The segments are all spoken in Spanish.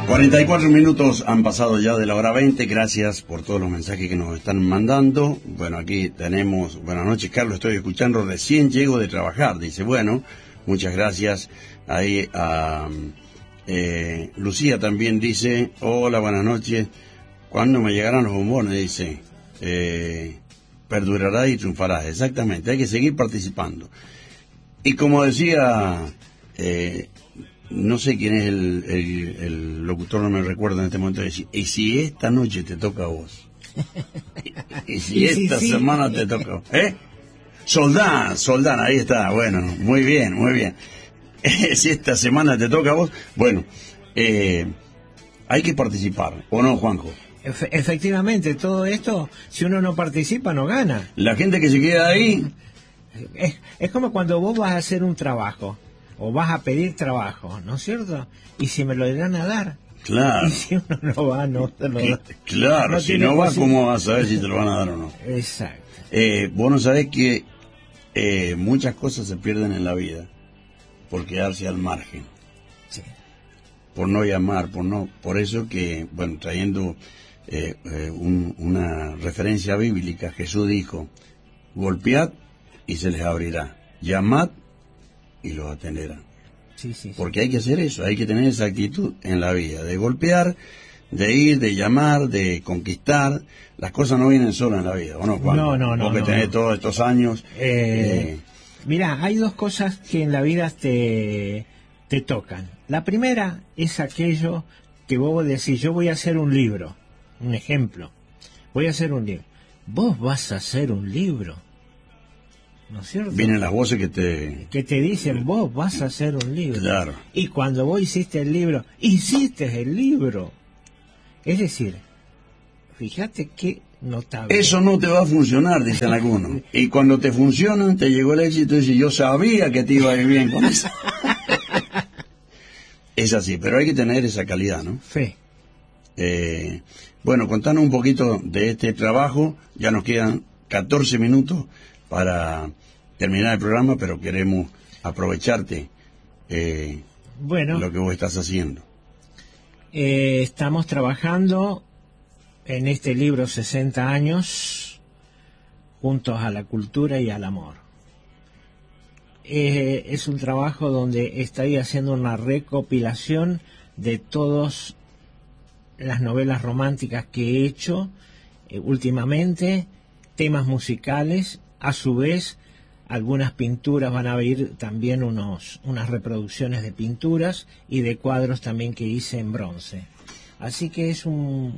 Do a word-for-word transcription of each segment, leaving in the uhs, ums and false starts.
cuarenta y cuatro minutos han pasado ya de la hora veinte. Gracias por todos los mensajes que nos están mandando. Bueno, aquí tenemos, buenas noches Carlos, estoy escuchando, recién llego de trabajar. Dice, bueno, muchas gracias. Ahí a eh, Lucía también dice, hola, buenas noches. ¿Cuándo me llegarán los bombones? Dice, eh, perdurará y triunfará. Exactamente, hay que seguir participando. Y como decía, eh, no sé quién es el, el, el locutor, no me recuerdo en este momento, decir, y si esta noche te toca a vos, y, y si sí, esta sí, semana sí. te toca a vos, ¿eh? Soldán, Soldán, ahí está, bueno, muy bien, muy bien. Si esta semana te toca a vos, bueno, eh, hay que participar, ¿o no, Juanjo? Efe- efectivamente, todo esto, si uno no participa, no gana. La gente que se queda ahí, Es, es como cuando vos vas a hacer un trabajo, o vas a pedir trabajo, ¿no es cierto? Y si me lo dan a dar, claro, y si uno no va, no te lo da. claro, No si tiene no vas, posi- ¿cómo vas a saber si te lo van a dar o no? Exacto. Eh, vos no sabés que eh, muchas cosas se pierden en la vida por quedarse al margen, Sí. por no llamar, por no, por eso que, bueno, trayendo eh, eh, un- una referencia bíblica, Jesús dijo, golpead y se les abrirá, llamad y los atenderán. Sí, sí, sí. Porque hay que hacer eso, hay que tener esa actitud en la vida, de golpear, de ir, de llamar, de conquistar. Las cosas no vienen solas en la vida, ¿o no, Juan? No, no, no, Vos que no, tenés no. todos estos años. Eh, eh, Mira, hay dos cosas que en la vida te, te tocan. La primera es aquello que vos decís, yo voy a hacer un libro, un ejemplo, voy a hacer un libro. Vos vas a hacer un libro, ¿no es cierto? vienen las voces que te... Que te dicen, vos vas a hacer un libro. Claro. Y cuando vos hiciste el libro, hiciste el libro. Es decir, fíjate qué notable. Eso no te va a funcionar, dicen algunos. Y cuando te funcionan, te llegó el éxito y dices, yo sabía que te iba a ir bien con eso. Es así, pero hay que tener esa calidad, ¿no? Fe. Eh, bueno, contanos un poquito de este trabajo. Ya nos quedan catorce minutos para terminar el programa, pero queremos aprovecharte eh, Bueno, lo que vos estás haciendo. eh, estamos trabajando en este libro sesenta años juntos a la cultura y al amor. Eh, es un trabajo donde estoy haciendo una recopilación de todas las novelas románticas que he hecho eh, últimamente, temas musicales, a su vez algunas pinturas, van a ver también unos, unas reproducciones de pinturas y de cuadros también que hice en bronce. Así que es un,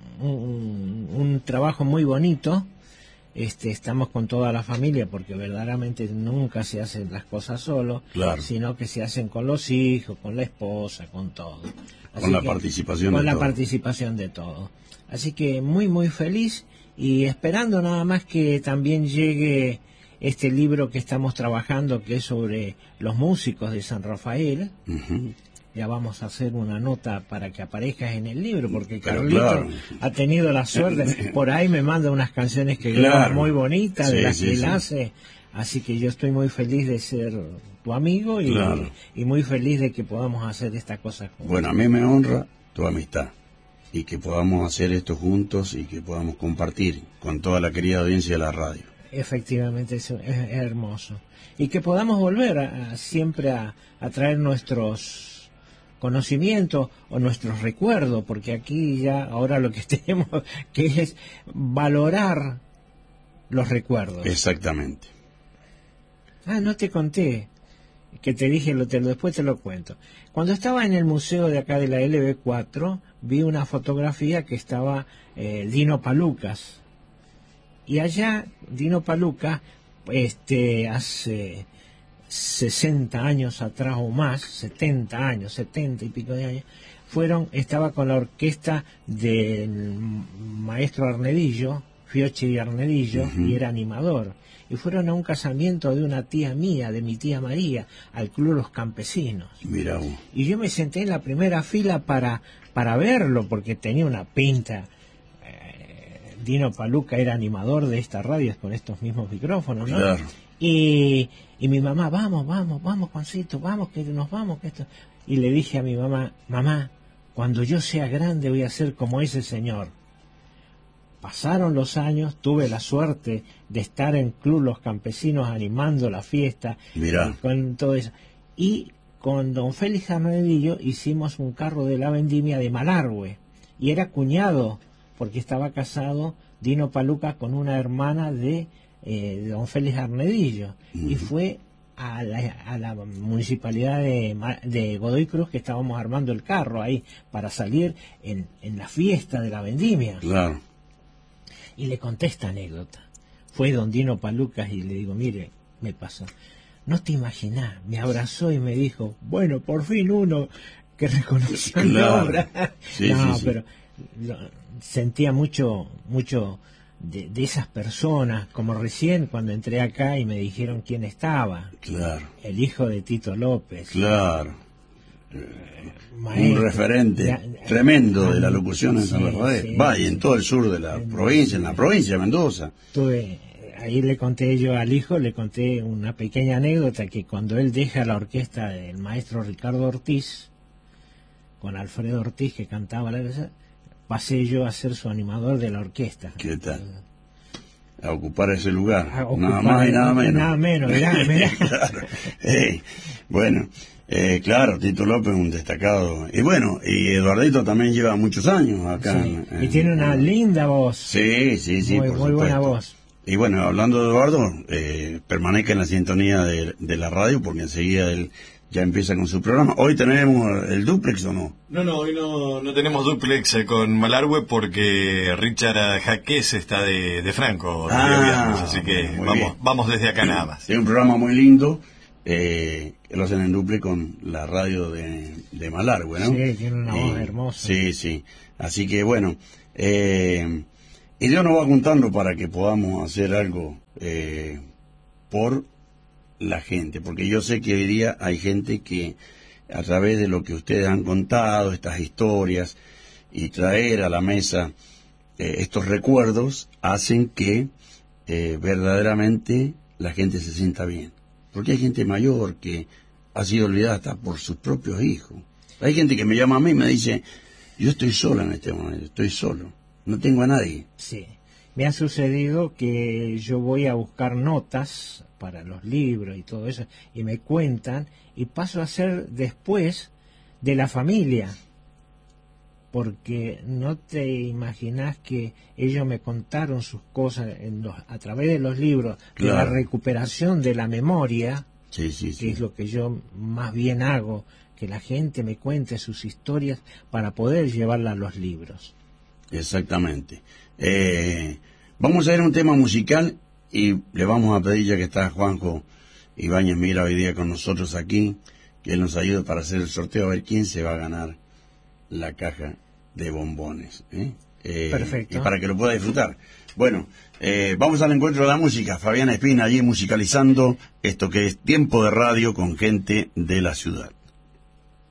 un, un trabajo muy bonito. Este, estamos con toda la familia porque verdaderamente nunca se hacen las cosas solo, Claro. sino que se hacen con los hijos, con la esposa, con todo. Así Con la que- participación con de la todos. participación de todo. Así que muy muy feliz y esperando nada más que también llegue este libro que estamos trabajando, que es sobre los músicos de San Rafael. Ujú. Ya vamos a hacer una nota para que aparezcas en el libro, porque Pero Carlito claro. ha tenido la suerte, por ahí me manda unas canciones que Claro. graba muy bonitas, de Sí, las sí, que él sí. hace, así que yo estoy muy feliz de ser tu amigo y, Claro. y muy feliz de que podamos hacer estas cosas juntos. Bueno, a mí me honra tu amistad y que podamos hacer esto juntos y que podamos compartir con toda la querida audiencia de la radio. Efectivamente, es, es hermoso. Y que podamos volver a, a siempre a, a traer nuestros conocimientos o nuestros recuerdos, porque aquí ya ahora lo que tenemos que es valorar los recuerdos. Exactamente. Ah, no te conté, que te dije, lo, te, lo- después te lo cuento. Cuando estaba en el museo de acá de la L B cuatro, vi una fotografía que estaba eh, Dino Palucas. Y allá, Dino Palucas, este, hace sesenta años atrás o más, setenta años, setenta y pico de años, fueron, estaba con la orquesta del maestro Arnedillo, Fiocchi y Arnedillo, Ujú. y era animador. Y fueron a un casamiento de una tía mía, de mi tía María, al Club Los Campesinos. Mira vos. Y yo me senté en la primera fila para, para verlo, porque tenía una pinta. Eh, Dino Paluca era animador de esta radio con estos mismos micrófonos, ¿no? Claro. Y, y mi mamá, vamos, vamos, vamos, Juancito, vamos, que nos vamos, que esto. Y le dije a mi mamá, mamá, cuando yo sea grande voy a ser como ese señor. Pasaron los años, tuve la suerte de estar en Club Los Campesinos animando la fiesta. Mirá. Con todo eso. Y con don Félix Arnedillo hicimos un carro de la vendimia de Malargüe. Y era cuñado, porque estaba casado Dino Paluca con una hermana de, eh, de don Félix Arnedillo. Uh-huh. Y fue a la, a la municipalidad de, de Godoy Cruz que estábamos armando el carro ahí para salir en, en la fiesta de la vendimia. Claro. Y le conté esta anécdota. Fue don Dino Palucas y le digo, mire, me pasó. No te imaginás, me abrazó y me dijo, bueno, por fin uno que reconoció mi claro. obra. Sí, no, sí, sí. pero lo, sentía mucho, mucho de, de esas personas, como recién cuando entré acá y me dijeron quién estaba. Claro. El hijo de Tito López. Claro. Maestro, un referente ya, tremendo de la locución en sí, San Bernardino. Sí, Va, y en todo el sur de la provincia, en la provincia de Mendoza. Tuve, ahí le conté yo al hijo, le conté una pequeña anécdota que cuando él deja la orquesta del maestro Ricardo Ortiz, con Alfredo Ortiz que cantaba la vez, pasé yo a ser su animador de la orquesta. ¿Qué tal? A ocupar ese lugar. A ocupar, nada más y nada menos. Nada menos, mirá, mirá. Claro. Hey, bueno. Eh, claro, Tito López un destacado. Y bueno, y Eduardito también lleva muchos años acá. Sí, en, en, y tiene una en... linda voz. Sí, sí, sí, muy, por muy supuesto. buena voz. Y bueno, hablando de Eduardo, eh, permanezca en la sintonía de, de la radio porque enseguida él ya empieza con su programa. ¿Hoy tenemos el duplex o no? No, no, hoy no, no tenemos duplex eh, con Malargüe porque Richard Jaquez está de, de Franco. De ah, viernes, así que vamos, vamos desde acá nada más. Es un programa muy lindo. Eh, que lo hacen en duple con la radio de, de Malargüe, ¿no? Sí, tiene una voz eh, hermosa. Sí, sí. Así que bueno, eh, y Dios nos va contando para que podamos hacer algo eh, por la gente, porque yo sé que hoy día hay gente que a través de lo que ustedes han contado, estas historias, y traer a la mesa eh, estos recuerdos, hacen que eh, verdaderamente la gente se sienta bien. Porque hay gente mayor que ha sido olvidada hasta por sus propios hijos. Hay gente que me llama a mí y me dice, yo estoy sola en este momento, estoy solo, no tengo a nadie. Sí, me ha sucedido que yo voy a buscar notas para los libros y todo eso, y me cuentan, y paso a ser después de la familia. Porque no te imaginas que ellos me contaron sus cosas en los, a través de los libros, claro. De la recuperación de la memoria, sí, sí, que sí. es lo que yo más bien hago, que la gente me cuente sus historias para poder llevarla a los libros. Exactamente. Eh, vamos a ver un tema musical y le vamos a pedir, ya que está Juanjo Ibáñez Mira hoy día con nosotros aquí, que él nos ayude para hacer el sorteo, a ver quién se va a ganar la caja de bombones. ¿eh? Eh, Perfecto. Y para que lo pueda disfrutar. Bueno, eh, vamos al encuentro de la música. Fabiana Espina allí musicalizando esto que es Tiempo de Radio con gente de la ciudad.